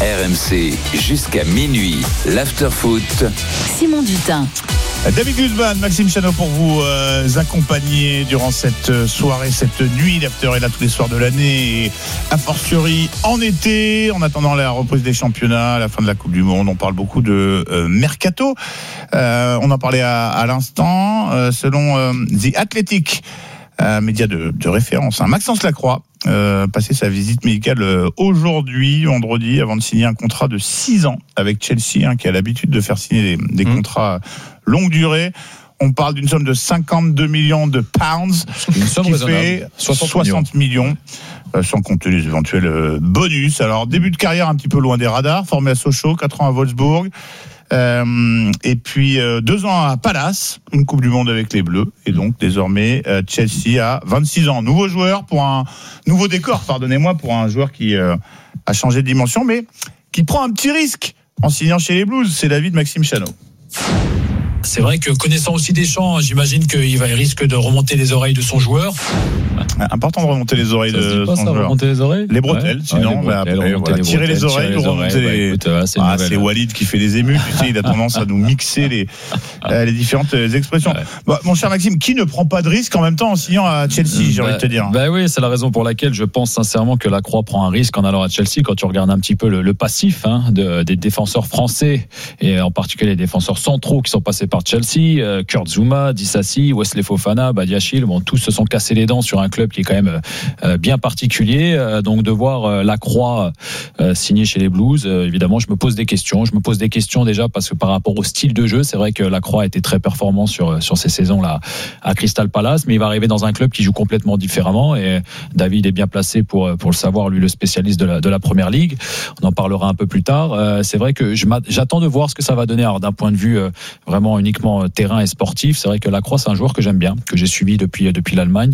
RMC jusqu'à minuit. L'after-foot. Simon Dutin. David Guzman, Maxime Chanot pour vous accompagner durant cette soirée, cette nuit. L'after est là tous les soirs de l'année et a fortiori en été, en attendant la reprise des championnats, la fin de la Coupe du Monde. On parle beaucoup de mercato. On en parlait à l'instant. Selon The Athletic, média de référence, Maxence Lacroix passé sa visite médicale aujourd'hui, vendredi, avant de signer un contrat de 6 ans avec Chelsea, qui a l'habitude de faire signer des contrats longue durée. On parle d'une somme de 52 millions de pounds, ce qui fait 60 millions, sans compter les éventuels bonus. Alors, début de carrière un petit peu loin des radars, formé à Sochaux, 4 ans à Wolfsburg, et puis 2 ans à Palace, une Coupe du Monde avec les Bleus, et donc désormais Chelsea a 26 ans. Nouveau joueur pour un nouveau décor, pardonnez-moi, pour un joueur qui a changé de dimension, mais qui prend un petit risque en signant chez les Blues. C'est l'avis de Maxime Chanot. C'est vrai que connaissant aussi Deschamps, j'imine qu'il risque de remonter les oreilles de son joueur. Important de remonter les oreilles de son joueur. Remonter les oreilles, les bretelles, sinon tirer les oreilles, nous remonter les. C'est Walid qui fait les émus. Tu sais, il a tendance à nous mixer les différentes expressions. Ouais. Bon, mon cher Maxime, qui ne prend pas de risque en même temps en signant à Chelsea, j'ai envie de te dire. Oui, c'est la raison pour laquelle je pense sincèrement que Lacroix prend un risque en allant à Chelsea. Quand tu regardes un petit peu le passif des défenseurs français et en particulier les défenseurs centraux qui sont passés par Chelsea, Kurt Zouma, Disasi, Wesley Fofana, Badiachil, tous se sont cassés les dents sur un club qui est quand même bien particulier. Donc de voir Lacroix signer chez les Blues, évidemment, je me pose des questions. Je me pose des questions déjà parce que par rapport au style de jeu, c'est vrai que Lacroix a été très performant sur ces saisons-là à Crystal Palace, mais il va arriver dans un club qui joue complètement différemment. Et David est bien placé pour le savoir, lui, le spécialiste de la Première Ligue. On en parlera un peu plus tard. C'est vrai que j'attends de voir ce que ça va donner. Alors d'un point de vue vraiment uniquement terrain et sportif, c'est vrai que Lacroix, c'est un joueur que j'aime bien, que j'ai suivi depuis l'Allemagne.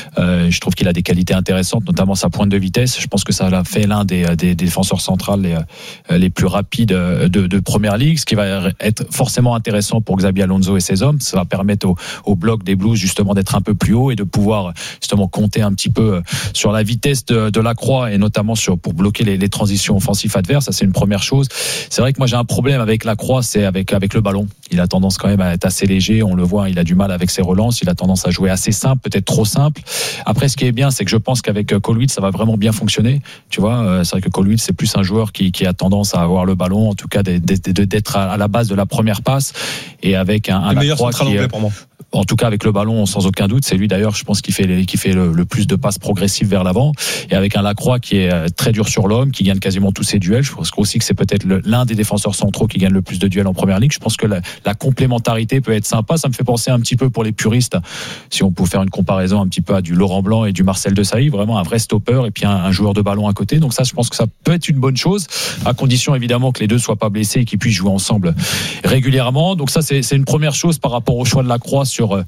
Je trouve qu'il a des qualités intéressantes, notamment sa pointe de vitesse. Je pense que ça l'a fait l'un des défenseurs centrales les plus rapides de Première Ligue, ce qui va être forcément intéressant pour Xabi Alonso et ses hommes. Ça va permettre au bloc des Blues justement d'être un peu plus haut et de pouvoir justement compter un petit peu sur la vitesse de Lacroix et notamment pour bloquer les transitions offensives adverses. Ça, c'est une première chose. C'est vrai que moi j'ai un problème avec Lacroix, c'est avec le ballon. Il a tendance quand même à être assez léger, on le voit, il a du mal avec ses relances, il a tendance à jouer assez simple, peut-être trop simple. Après, ce qui est bien, c'est que je pense qu'avec Colwill, ça va vraiment bien fonctionner. Tu vois, c'est vrai que Colwill, c'est plus un joueur qui a tendance à avoir le ballon, en tout cas d'être à la base de la première passe, et avec un Lacroix qui est, pour moi. En tout cas avec le ballon sans aucun doute, c'est lui d'ailleurs je pense qui fait le plus de passes progressives vers l'avant, et avec un Lacroix qui est très dur sur l'homme, qui gagne quasiment tous ses duels. Je pense aussi que c'est peut-être l'un des défenseurs centraux qui gagne le plus de duels en Première Ligue. Je pense que la complémentarité peut être sympa. Ça me fait penser un petit peu pour les puristes, si on peut faire une comparaison un petit peu à du Laurent Blanc et du Marcel Desailly, vraiment un vrai stopper et puis un joueur de ballon à côté. Donc ça, je pense que ça peut être une bonne chose, à condition évidemment que les deux soient pas blessés et qu'ils puissent jouer ensemble régulièrement. Donc ça, c'est une première chose par rapport au choix de Lacroix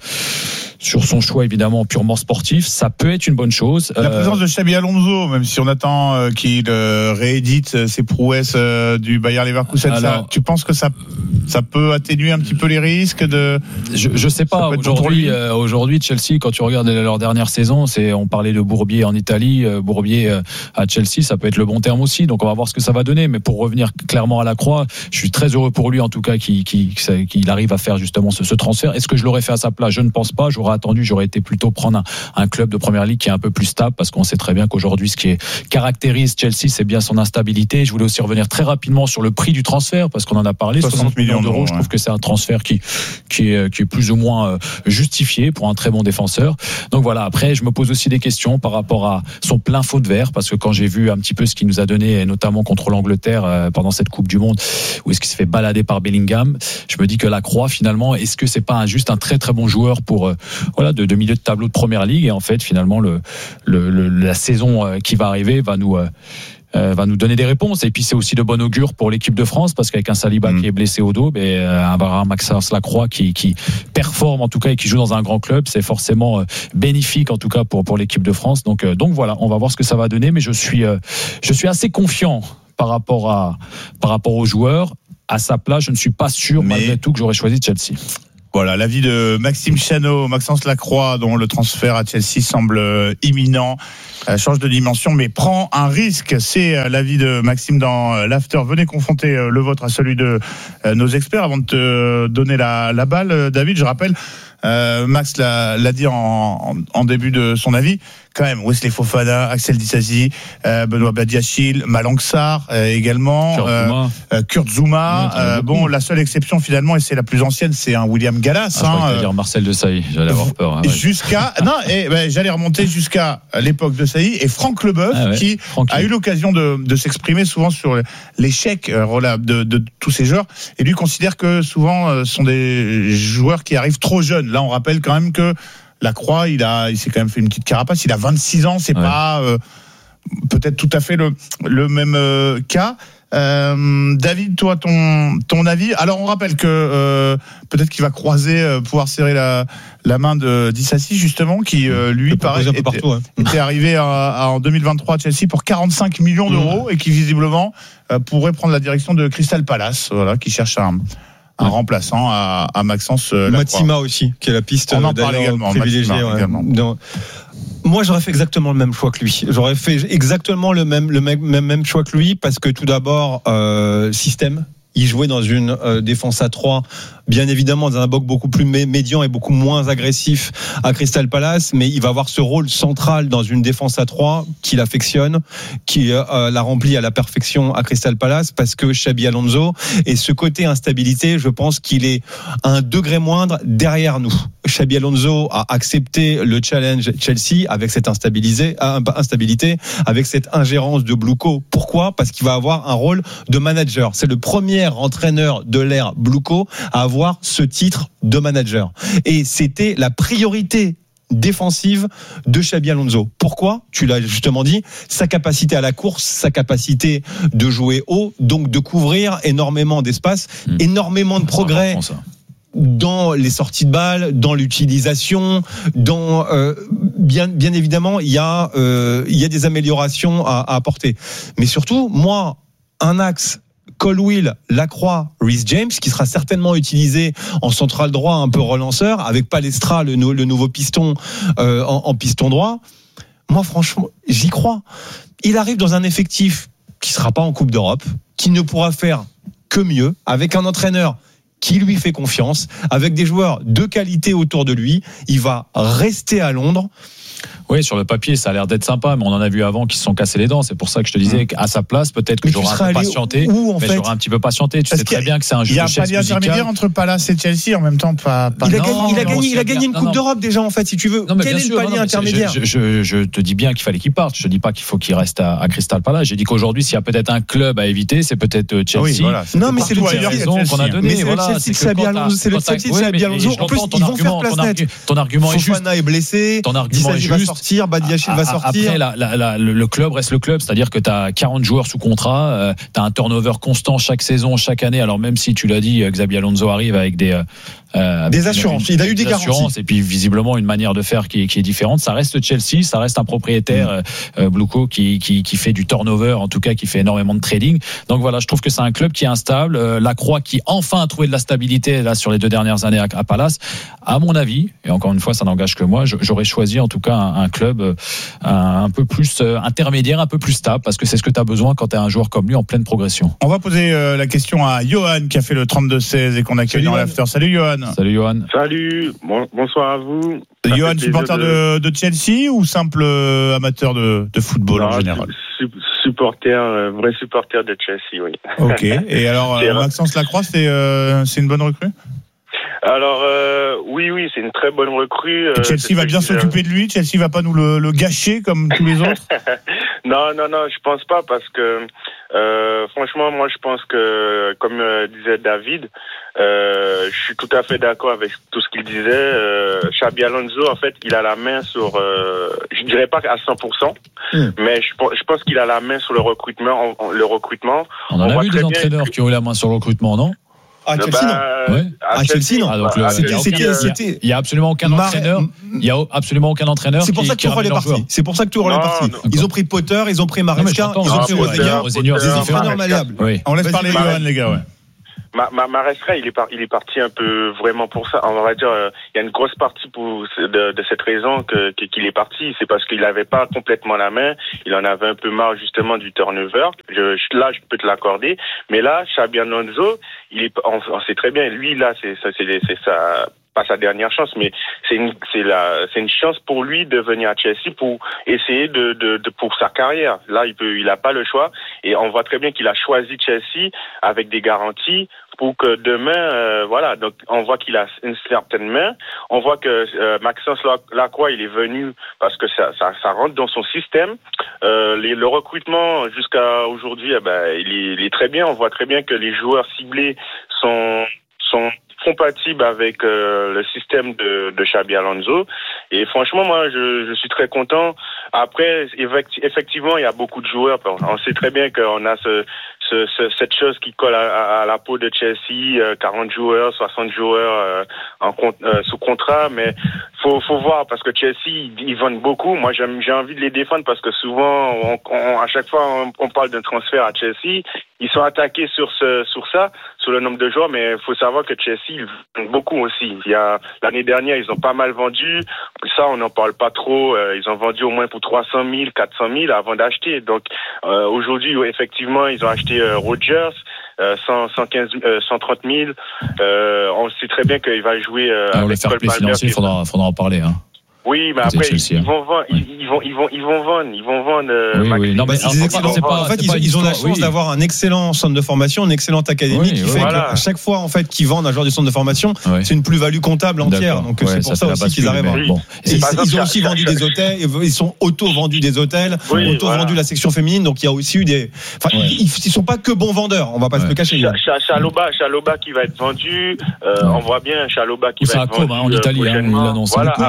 sur son choix évidemment purement sportif. Ça peut être une bonne chose. La présence de Xabi Alonso, même si on attend qu'il réédite ses prouesses du Bayer Leverkusen, tu penses que ça peut atténuer un petit peu les risques de... Je sais pas. Aujourd'hui, Chelsea, quand tu regardes leur dernière saison, on parlait de Bourbier en Italie, Bourbier à Chelsea, ça peut être le bon terme aussi. Donc on va voir ce que ça va donner. Mais pour revenir clairement à Lacroix, je suis très heureux pour lui en tout cas qu'il arrive à faire justement ce transfert. Est-ce que je l'aurais fait à sa place? Je ne pense pas. J'aurais été plutôt prendre un club de Première Ligue qui est un peu plus stable, parce qu'on sait très bien qu'aujourd'hui ce qui caractérise Chelsea, c'est bien son instabilité. Je voulais aussi revenir très rapidement sur le prix du transfert, parce qu'on en a parlé, 60 millions d'euros. Je trouve que c'est un transfert qui est plus ou moins justifié pour un très bon défenseur. Donc voilà, après je me pose aussi des questions par rapport à son plein faux de verre, parce que quand j'ai vu un petit peu ce qu'il nous a donné, et notamment contre l'Angleterre pendant cette Coupe du Monde, où est-ce qu'il se fait balader par Bellingham, je me dis que Lacroix finalement, est-ce que c'est pas juste un très très bon joueur pour de milieu de tableau de Première Ligue, et en fait finalement la saison qui va arriver va nous donner des réponses. Et puis c'est aussi de bon augure pour l'équipe de France, parce qu'avec un Saliba qui est blessé au dos, un Maxence Lacroix qui performe en tout cas et qui joue dans un grand club, c'est forcément bénéfique en tout cas pour l'équipe de France. Donc voilà, on va voir ce que ça va donner, mais je suis assez confiant par rapport aux joueurs. À sa place, je ne suis pas sûr malgré tout que j'aurais choisi Chelsea. Voilà, l'avis de Maxime Chanot, Maxence Lacroix, dont le transfert à Chelsea semble imminent, change de dimension, mais prend un risque. C'est l'avis de Maxime dans l'After. Venez confronter le vôtre à celui de nos experts avant de te donner la balle. David, je rappelle, Max l'a dit en début de son avis. Quand même, Wesley Fofana, Axel Disasi, Benoît Badiachil, Malang Sarr également, Kurt Zouma. Bon, la seule exception finalement, et c'est la plus ancienne, c'est un William Gallas. Je crois que dire Marcel Desailly, j'allais avoir peur. Jusqu'à j'allais remonter jusqu'à l'époque de Sailly et Franck Leboeuf qui a eu l'occasion de s'exprimer souvent sur l'échec de tous ces joueurs, et lui considère que souvent ce sont des joueurs qui arrivent trop jeunes. Là, on rappelle quand même que Lacroix, il s'est quand même fait une petite carapace. Il a 26 ans, c'est pas peut-être tout à fait le même cas. David, toi, ton avis. Alors, on rappelle que peut-être qu'il va pouvoir serrer la main de Disasi, justement, qui lui paraît était arrivé en 2023 à Chelsea pour 45 millions d'euros et qui visiblement pourrait prendre la direction de Crystal Palace, voilà, qui cherche un remplaçant à Maxence Lacroix. Matima aussi, qui est la piste privilégiée. Moi, j'aurais fait exactement le même choix que lui. J'aurais fait exactement le même choix que lui, parce que tout d'abord, système. Il jouait dans une défense à 3, bien évidemment dans un bloc beaucoup plus médian et beaucoup moins agressif à Crystal Palace, mais il va avoir ce rôle central dans une défense à 3 qu'il affectionne, qui l'a rempli à la perfection à Crystal Palace, parce que Xabi Alonso, et ce côté instabilité, je pense qu'il est à un degré moindre derrière nous. Xabi Alonso a accepté le challenge Chelsea avec cette instabilité, avec cette ingérence de Bluco. Pourquoi ? Parce qu'il va avoir un rôle de manager. C'est le premier entraîneur de l'ère Bluco à avoir ce titre de manager. Et c'était la priorité défensive de Xabi Alonso. Pourquoi ? Tu l'as justement dit, sa capacité à la course, sa capacité de jouer haut, donc de couvrir énormément d'espace, énormément de progrès dans les sorties de balles, dans l'utilisation, dans bien évidemment il y a des améliorations à apporter. Mais surtout, moi, un axe Colwill, Lacroix, Reece James, qui sera certainement utilisé en central droit, un peu relanceur, avec Palestra, le nouveau piston en piston droit. Moi, franchement, j'y crois. Il arrive dans un effectif qui sera pas en Coupe d'Europe, qui ne pourra faire que mieux, avec un entraîneur qui lui fait confiance, avec des joueurs de qualité autour de lui. Il va rester à Londres. Oui, sur le papier, ça a l'air d'être sympa, mais on en a vu avant qui se sont cassés les dents. C'est pour ça que je te disais qu'à sa place, peut-être que j'aurais un peu patienté. J'aurais un petit peu patienté. Tu sais très bien que c'est un jeu de chaise musicale. Il y a un palier intermédiaire entre Palace et Chelsea en même temps. Il a gagné une Coupe d'Europe déjà, en fait, si tu veux. Quel est le palier intermédiaire ? Je te dis bien qu'il fallait qu'il parte. Je te dis pas qu'il faut qu'il reste à Crystal Palace. J'ai dit qu'aujourd'hui, s'il y a peut-être un club à éviter, c'est peut-être Chelsea. Non, mais c'est le raison qu'on a donné. C'est le Chelsea de Xabi Alonso. En plus, ils vont faire place nette. Ton argument est juste. Fofana est blessé. Ton argument est juste. Badiachil va sortir. Après, le club reste le club, c'est-à-dire que tu as 40 joueurs sous contrat, tu as un turnover constant chaque saison, chaque année. Alors même si tu l'as dit, Xabi Alonso arrive avec des assurances. Il a eu des garanties. Et puis visiblement une manière de faire qui est différente. Ça reste Chelsea, ça reste un propriétaire Bluco qui fait du turnover, en tout cas qui fait énormément de trading. Donc voilà, je trouve que c'est un club qui est instable. Lacroix qui enfin a trouvé de la stabilité là sur les 2 dernières années à Palace. À mon avis, et encore une fois, ça n'engage que moi, j'aurais choisi en tout cas un club un peu plus intermédiaire, un peu plus stable, parce que c'est ce que tu as besoin quand tu as un joueur comme lui en pleine progression. On va poser la question à Johan qui a fait le 32-16 et qu'on accueille dans l'after. Salut Johan. Salut Johan. Salut, bonsoir à vous. Johan, supporter de Chelsea ou simple amateur de football en général ? Vrai supporter de Chelsea, oui. Ok, et alors Maxence Lacroix, c'est une bonne recrue ? Alors oui, c'est une très bonne recrue. Chelsea va bien s'occuper de lui. Chelsea va pas nous le gâcher comme tous les autres. Non, je pense pas, parce que franchement, moi je pense que, comme disait David, je suis tout à fait d'accord avec tout ce qu'il disait. Xabi Alonso, en fait, il a la main sur, je dirais pas à 100%, mais je pense qu'il a la main sur le recrutement. On a vu des entraîneurs qui ont eu la main sur le recrutement, non ? À Chelsea, non. Ouais. À Chelsea, non. Donc, il y a absolument aucun entraîneur. Il y a absolument aucun entraîneur. C'est pour ça que Tourelle est parti. C'est pour ça que Tourelle est parti. Ils ont pris Potter, ils ont pris Maresca, ils ont pris Rosenior, des entraîneurs malléables. On laisse parler Johan, les gars. Maresca, il est parti un peu vraiment pour ça. On va dire, il y a une grosse partie de cette raison qu'il est parti. C'est parce qu'il n'avait pas complètement la main. Il en avait un peu marre justement du turnover. Là, je peux te l'accorder. Mais là, Xabi Alonso, on sait très bien. Lui, là, c'est pas sa dernière chance, mais c'est une chance pour lui de venir à Chelsea pour essayer pour sa carrière. Là, il a pas le choix, et on voit très bien qu'il a choisi Chelsea avec des garanties pour que demain, voilà. Donc, on voit qu'il a une certaine main. On voit que Maxence Lacroix, il est venu parce que ça rentre dans son système. Le recrutement jusqu'à aujourd'hui, il est très bien. On voit très bien que les joueurs ciblés sont compatible avec le système de Xabi Alonso, et franchement moi je suis très content. Après effectivement il y a beaucoup de joueurs, on sait très bien qu'on a cette chose qui colle à la peau de Chelsea, 40 joueurs, 60 joueurs sous contrat, mais faut voir, parce que Chelsea ils vendent beaucoup. Moi j'ai envie de les défendre parce que souvent à chaque fois on parle d'un transfert à Chelsea, ils sont attaqués sur le nombre de joueurs, mais il faut savoir que Chelsea ils vendent beaucoup aussi. L'année dernière ils ont pas mal vendu, ça on n'en parle pas trop, ils ont vendu au moins pour 300 000, 400 000 avant d'acheter. Donc aujourd'hui effectivement ils ont acheté Rodgers, 130 000. On sait très bien qu'il va jouer avec Cole Palmer. Financier, faudra en parler. Hein. Oui, mais après ils vont vendre. Oui. Non, mais ils ont la chance d'avoir un excellent centre de formation, une excellente académie qui fait qu'à chaque fois en fait qu'ils vendent un joueur du centre de formation, c'est une plus-value comptable entière. Donc c'est pour ça aussi qu'ils arrivent. Ils ont aussi vendu des hôtels, ils sont auto-vendus des hôtels, auto-vendu la section féminine. Donc il y a aussi eu des. Enfin, ils sont pas que bons vendeurs. On va pas se le cacher. Chalobah qui va être vendu. On voit bien Chalobah qui va être vendu en Italie. Il l'annonce.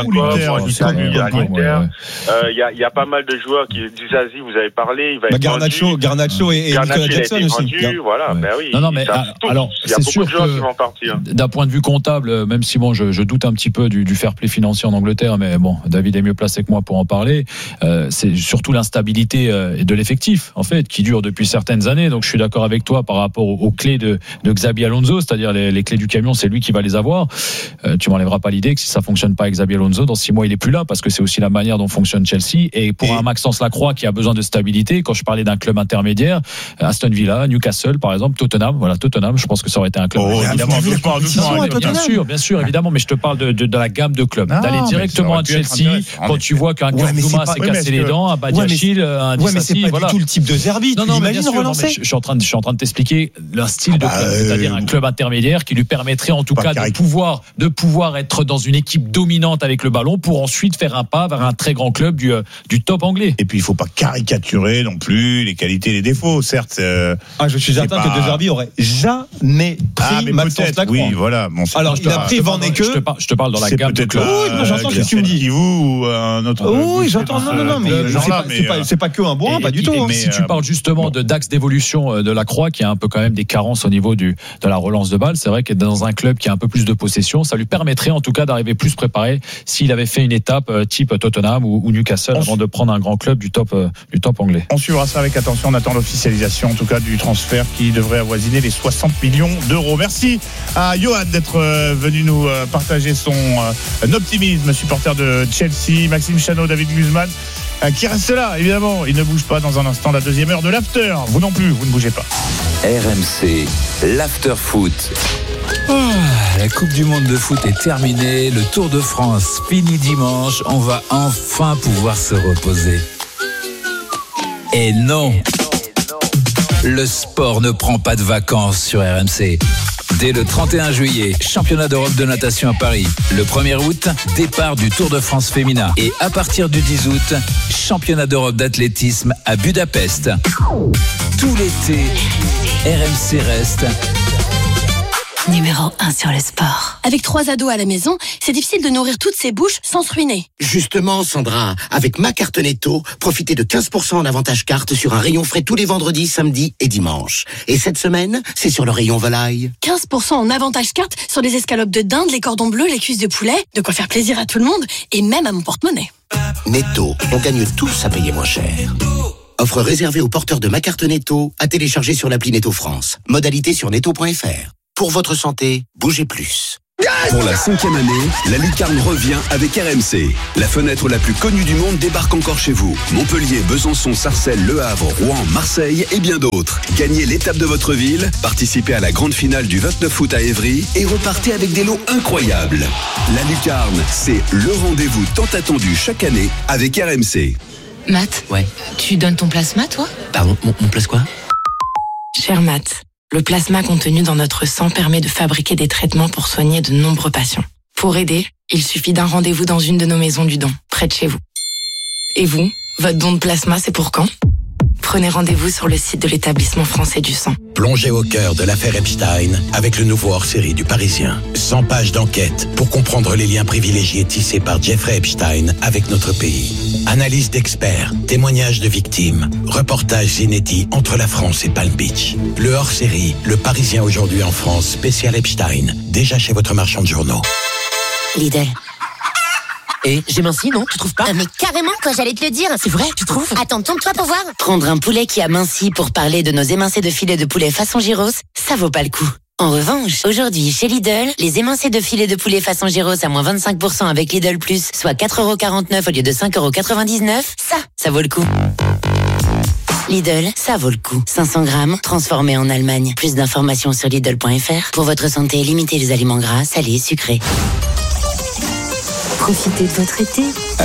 Il y a pas mal de joueurs Dizazi, vous avez parlé, il va être Garnacho et Nicolas Jackson aussi. Voilà, oui. Non, mais alors c'est sûr que d'un point de vue comptable, même si je doute un petit peu du fair play financier en Angleterre, mais bon, David est mieux placé que moi pour en parler. C'est surtout l'instabilité de l'effectif en fait qui dure depuis certaines années. Donc je suis d'accord avec toi par rapport aux clés de Xabi Alonso, c'est-à-dire les clés du camion, c'est lui qui va les avoir. Tu m'enlèveras pas l'idée que si ça fonctionne pas avec Xabi Alonso, dans 6 mois il est plus là, parce que c'est aussi la manière dont fonctionne Chelsea. Et pour un Maxence Lacroix qui a besoin de stabilité, quand je parlais d'un club intermédiaire, Aston Villa, Newcastle par exemple, Tottenham, je pense que ça aurait été un club. Bien sûr, évidemment, mais je te parle de la gamme de clubs. D'aller directement à Chelsea quand tu vois qu'un Kurtzuma s'est cassé les dents, un Badiachil, un Disasi, mais c'est pas du tout le type de Zerbi. Je suis en train de t'expliquer un style de club, c'est-à-dire un club intermédiaire qui lui permettrait en tout cas de pouvoir être dans une équipe dominante avec le ballon pour ensuite faire un pas vers un très grand club du top anglais. Et puis il faut pas caricaturer non plus les qualités et les défauts, certes. Je suis certain que De Zerbi aurait jamais pris Maxence Lacroix. Oui, voilà. Alors il a pris Van Ecke. Je te parle dans la gamme de clubs. Oui, j'entends ce que tu me dis. Vous ou un autre. Oui, j'entends. Non, mais c'est pas que un bon, pas du tout. Mais si tu parles justement d'axe d'évolution de Lacroix, qui a un peu quand même des carences au niveau de la relance de balle, c'est vrai qu'être dans un club qui a un peu plus de possession, ça lui permettrait en tout cas d'arriver plus préparé s'il avait fait une étape type Tottenham ou Newcastle avant de prendre un grand club du top anglais. On suivra ça avec attention. On attend l'officialisation en tout cas du transfert qui devrait avoisiner les 60 millions d'euros. Merci à Johan d'être venu nous partager son optimisme, supporter de Chelsea. Maxime Chano, David Guzman qui reste là, évidemment. Il ne bouge pas. Dans un instant, la deuxième heure de l'after. Vous non plus, vous ne bougez pas. RMC, l'after foot. La Coupe du Monde de foot est terminée. Le Tour de France fini dimanche. On va enfin pouvoir se reposer. Et non, le sport ne prend pas de vacances sur RMC. Dès le 31 juillet, championnat d'Europe de natation à Paris. Le 1er août, départ du Tour de France féminin. Et à partir du 10 août, championnat d'Europe d'athlétisme à Budapest. Tout l'été, RMC reste numéro 1 sur le sport. Avec 3 ados à la maison, c'est difficile de nourrir toutes ces bouches sans se ruiner. Justement, Sandra, avec ma carte Netto, profitez de 15% en avantage carte sur un rayon frais tous les vendredis, samedis et dimanches. Et cette semaine, c'est sur le rayon volaille. 15% en avantage carte sur les escalopes de dinde, les cordons bleus, les cuisses de poulet. De quoi faire plaisir à tout le monde et même à mon porte-monnaie. Netto, on gagne tous à payer moins cher. Offre réservée aux porteurs de ma carte Netto, à télécharger sur l'appli Netto France. Modalité sur netto.fr. Pour votre santé, bougez plus. Pour la 5e année, la lucarne revient avec RMC. La fenêtre la plus connue du monde débarque encore chez vous. Montpellier, Besançon, Sarcelles, Le Havre, Rouen, Marseille et bien d'autres. Gagnez l'étape de votre ville, participez à la grande finale du 29 août à Évry et repartez avec des lots incroyables. La lucarne, c'est le rendez-vous tant attendu chaque année avec RMC. Matt, ouais. Tu donnes ton plasma, toi ? Pardon, mon place quoi ? Cher Matt, le plasma contenu dans notre sang permet de fabriquer des traitements pour soigner de nombreux patients. Pour aider, il suffit d'un rendez-vous dans une de nos maisons du don, près de chez vous. Et vous, votre don de plasma, c'est pour quand ? Prenez rendez-vous sur le site de l'Établissement français du sang. Plongez au cœur de l'affaire Epstein avec le nouveau hors-série du Parisien. 100 pages d'enquête pour comprendre les liens privilégiés tissés par Jeffrey Epstein avec notre pays. Analyse d'experts, témoignages de victimes, reportages inédits entre la France et Palm Beach. Le hors-série, le Parisien aujourd'hui en France, spécial Epstein, déjà chez votre marchand de journaux. Lidl. Et j'ai minci, non ? Tu trouves pas ? Mais carrément, quoi, j'allais te le dire. C'est vrai, tu trouves ? Attends, tourne-toi pour voir. Prendre un poulet qui a minci pour parler de nos émincés de filet de poulet façon gyros, ça vaut pas le coup. En revanche, aujourd'hui, chez Lidl, les émincés de filet de poulet façon gyros à moins 25% avec Lidl Plus, soit 4,49€ au lieu de 5,99€, ça vaut le coup. Lidl, ça vaut le coup. 500 grammes, transformés en Allemagne. Plus d'informations sur Lidl.fr. Pour votre santé, limitez les aliments gras, salés, sucrés. Profitez de votre été